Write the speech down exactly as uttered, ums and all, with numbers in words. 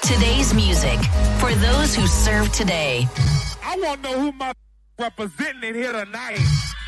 Today's music for those who serve today. I want to know who my representing in here tonight.